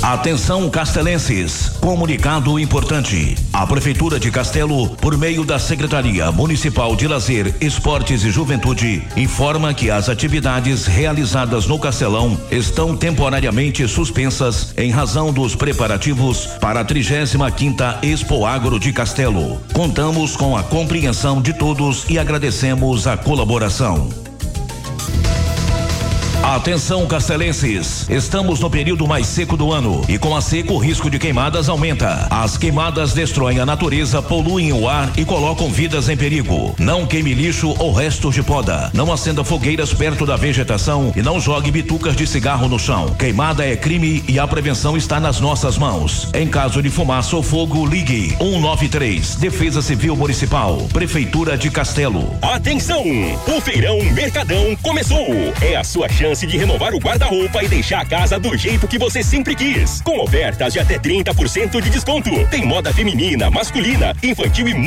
Atenção castelenses, comunicado importante. A Prefeitura de Castelo, por meio da Secretaria Municipal de Lazer, Esportes e Juventude, informa que as atividades realizadas no Castelão estão temporariamente suspensas em razão dos preparativos para a 35ª Expo Agro de Castelo. Contamos com a compreensão de todos e agradecemos a colaboração. Atenção castelenses, estamos no período mais seco do ano e com a seca o risco de queimadas aumenta. As queimadas destroem a natureza, poluem o ar e colocam vidas em perigo. Não queime lixo ou restos de poda. Não acenda fogueiras perto da vegetação e não jogue bitucas de cigarro no chão. Queimada é crime e a prevenção está nas nossas mãos. Em caso de fumaça ou fogo, ligue 193, Defesa Civil Municipal, Prefeitura de Castelo. Atenção! O Feirão Mercadão começou. É a sua chance de renovar o guarda-roupa e deixar a casa do jeito que você sempre quis. Com ofertas de até 30% de desconto. Tem moda feminina, masculina, infantil e